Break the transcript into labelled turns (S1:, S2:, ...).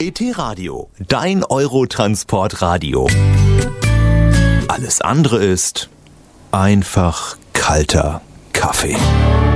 S1: DT Radio, dein Eurotransport-Radio. Alles andere ist einfach kalter Kaffee.